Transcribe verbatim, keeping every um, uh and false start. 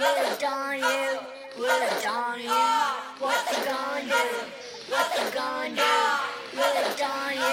Will it dawn you? Will it dawn you? What you gonna do? What you gonna do? Will it dawn you?